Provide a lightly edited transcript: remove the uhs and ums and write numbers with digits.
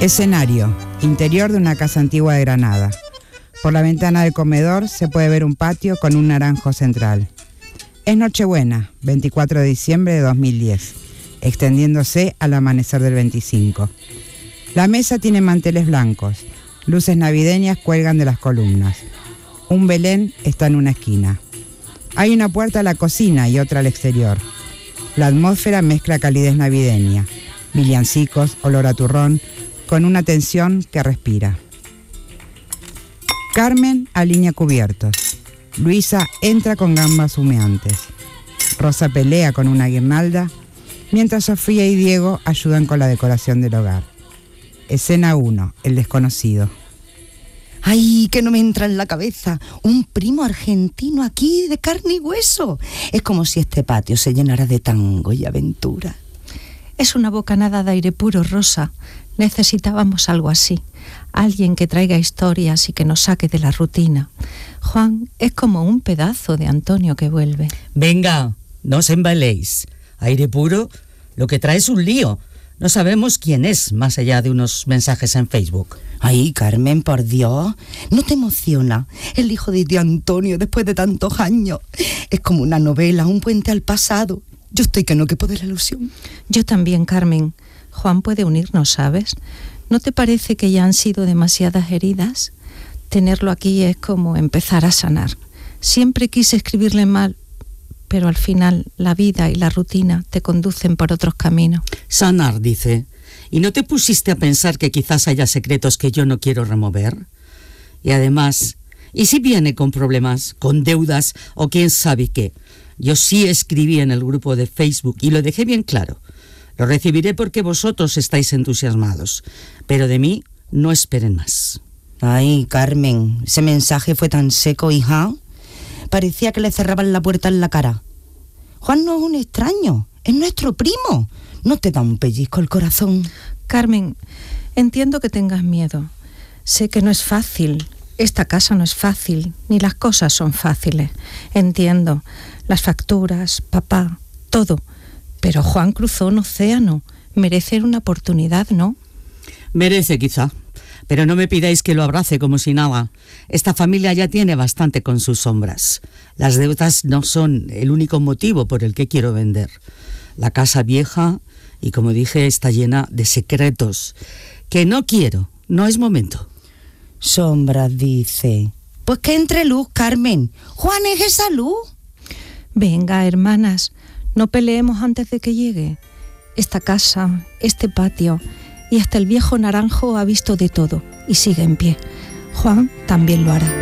Escenario: interior de una casa antigua de Granada. Por la ventana del comedor se puede ver un patio con un naranjo central. Es Nochebuena, 24 de diciembre de 2010, extendiéndose al amanecer del 25. La mesa tiene manteles blancos, luces navideñas cuelgan de las columnas. Un Belén está en una esquina. Hay una puerta a la cocina y otra al exterior. La atmósfera mezcla calidez navideña, villancicos, olor a turrón, con una tensión que respira. Carmen alinea cubiertos. Luisa entra con gambas humeantes. Rosa pelea con una guirnalda, mientras Sofía y Diego ayudan con la decoración del hogar. Escena 1, el desconocido. ¡Ay, que no me entra en la cabeza! Un primo argentino aquí de carne y hueso. Es como si este patio se llenara de tango y aventura. Es una bocanada de aire puro, Rosa. Necesitábamos algo así. Alguien que traiga historias y que nos saque de la rutina. Juan es como un pedazo de Antonio que vuelve. Venga, no os embaléis. Aire puro, lo que trae es un lío. No sabemos quién es, más allá de unos mensajes en Facebook. Ay, Carmen, por Dios, ¿no te emociona el hijo de tío Antonio después de tantos años? Es como una novela, un puente al pasado. Yo estoy que no quepo de la ilusión. Yo también, Carmen. Juan puede unirnos, ¿sabes? ¿No te parece que ya han sido demasiadas heridas? Tenerlo aquí es como empezar a sanar. Siempre quise escribirle mal, pero al final la vida y la rutina te conducen por otros caminos. Sanar, dice. ¿Y no te pusiste a pensar que quizás haya secretos que yo no quiero remover? Y además, ¿y si viene con problemas, con deudas o quién sabe qué? Yo sí escribí en el grupo de Facebook y lo dejé bien claro. Lo recibiré porque vosotros estáis entusiasmados, pero de mí no esperen más. Ay, Carmen, ese mensaje fue tan seco, hija. Parecía que le cerraban la puerta en la cara. Juan no es un extraño, es nuestro primo. ¿No te da un pellizco el corazón? Carmen, entiendo que tengas miedo. Sé que no es fácil. Esta casa no es fácil, ni las cosas son fáciles. Entiendo. Las facturas, papá, todo. Pero Juan cruzó un océano. Merece una oportunidad, ¿no? Merece, quizá. Pero no me pidáis que lo abrace como si nada. Esta familia ya tiene bastante con sus sombras. Las deudas no son el único motivo por el que quiero vender. La casa vieja, y como dije, está llena de secretos. Que no quiero, no es momento. Sombras, dice. Pues que entre luz, Carmen. Juan es esa luz. Venga, hermanas, no peleemos antes de que llegue. Esta casa, este patio y hasta el viejo naranjo ha visto de todo y sigue en pie. Juan también lo hará.